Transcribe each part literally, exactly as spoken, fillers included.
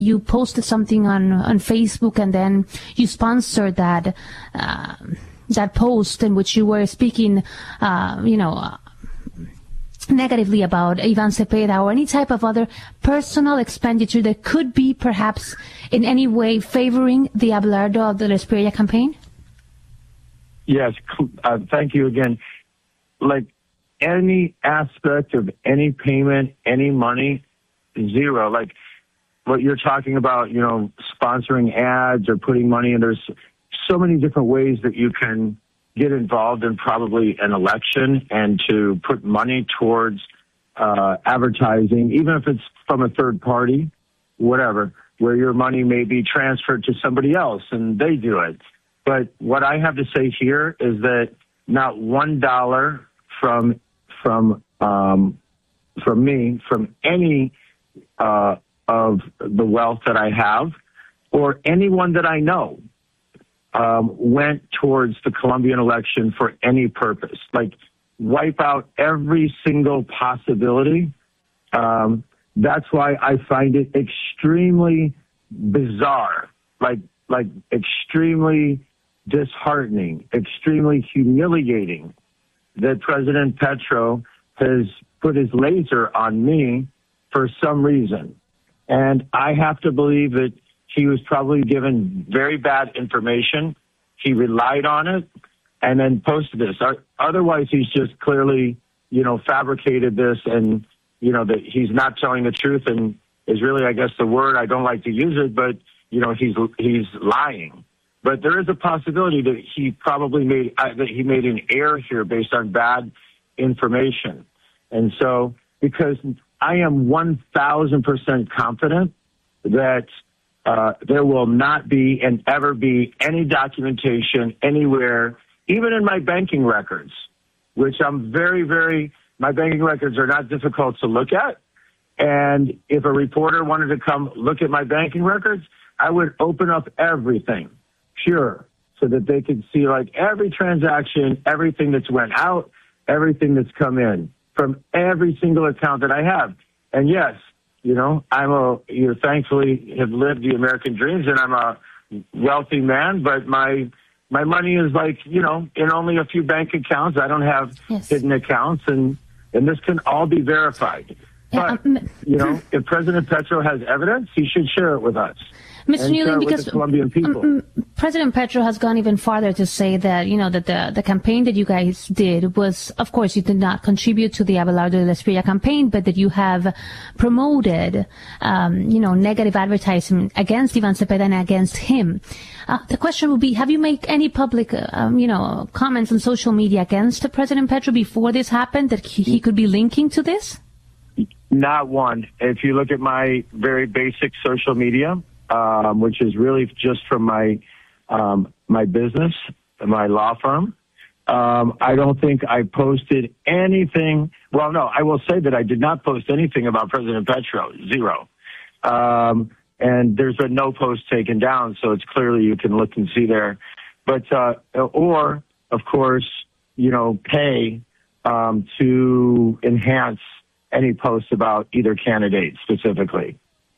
you posted something on, on Facebook and then you sponsored that uh, that post in which you were speaking, uh, you know, uh, negatively about Ivan Cepeda or any type of other personal expenditure that could be perhaps in any way favoring the Abelardo de la Espriella campaign? Yes, uh, thank you again. Like any aspect of any payment, any money, zero. Like what you're talking about, you know, sponsoring ads or putting money in, there's so many different ways that you can get involved in probably an election and to put money towards uh, advertising, even if it's from a third party, whatever, where your money may be transferred to somebody else and they do it. But what I have to say here is that not one dollar from from um, from me, from any uh, of the wealth that I have, or anyone that I know, um, went towards the Colombian election for any purpose. Like wipe out every single possibility. Um, that's why I find it extremely bizarre, like like extremely disheartening, extremely humiliating that President Petro has put his laser on me for some reason. And I have to believe that he was probably given very bad information. He relied on it and then posted this. Otherwise, he's just clearly, you know, fabricated this and, you know, that he's not telling the truth and is really, I guess, the word, I don't like to use it, but, you know, he's he's lying. But there is a possibility that he probably made uh, that he made an error here based on bad information. And so, because I am one thousand percent confident that uh, there will not be and ever be any documentation anywhere, even in my banking records, which I'm very, very, my banking records are not difficult to look at. And if a reporter wanted to come look at my banking records, I would open up everything. Sure, so that they could see like every transaction, everything that's went out, everything that's come in from every single account that I have. And yes, you know, I'm a, you know, thankfully have lived the American dreams and I'm a wealthy man, but my, my money is like, you know, in only a few bank accounts. I don't have yes. hidden accounts and, and this can all be verified. Yeah, but, um, you know, if President Petro has evidence, he should share it with us. Mister Newling, because the Colombian people. Um, President Petro has gone even farther to say that, you know, that the, the campaign that you guys did was, of course, you did not contribute to the Abelardo de la Espriella campaign, but that you have promoted, um, you know, negative advertising against Ivan Cepeda and against him. Uh, the question would be, have you made any public, um, you know, comments on social media against President Petro before this happened that he, he could be linking to this? Not one. If you look at my very basic social media, Um, which is really just from my um, my business, my law firm. Um, I don't think I posted anything. Well, no, I will say that I did not post anything about President Petro, zero. Um, and there's been no post taken down, so it's clearly you can look and see there. But uh, or of course, you know, pay um, to enhance any posts about either candidate specifically.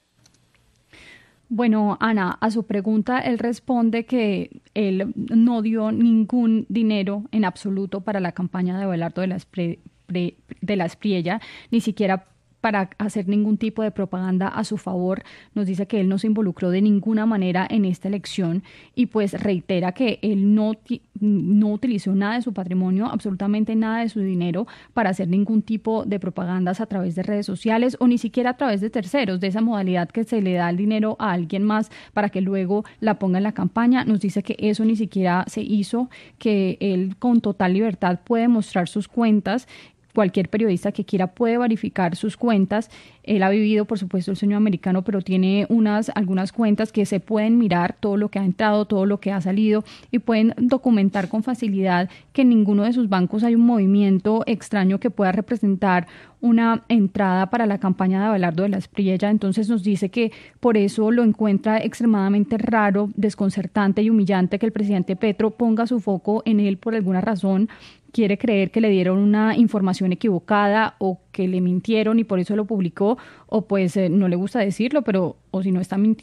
Bueno, Ana, a su pregunta, él responde que él no dio ningún dinero en absoluto para la campaña de Abelardo de la, Espre, de la Espriella, ni siquiera para hacer ningún tipo de propaganda a su favor. Nos dice que él no se involucró de ninguna manera en esta elección y pues reitera que él no, no utilizó nada de su patrimonio, absolutamente nada de su dinero para hacer ningún tipo de propagandas a través de redes sociales o ni siquiera a través de terceros, de esa modalidad que se le da el dinero a alguien más para que luego la ponga en la campaña. Nos dice que eso ni siquiera se hizo, que él con total libertad puede mostrar sus cuentas. Cualquier periodista que quiera puede verificar sus cuentas. Él ha vivido, por supuesto, el sueño americano, pero tiene unas algunas cuentas que se pueden mirar todo lo que ha entrado, todo lo que ha salido y pueden documentar con facilidad que en ninguno de sus bancos hay un movimiento extraño que pueda representar una entrada para la campaña de Abelardo de la Espriella. Entonces nos dice que por eso lo encuentra extremadamente raro, desconcertante y humillante que el presidente Petro ponga su foco en él por alguna razón, quiere creer que le dieron una información equivocada o que le mintieron y por eso lo publicó, o pues eh, no le gusta decirlo, pero o si no está mintiendo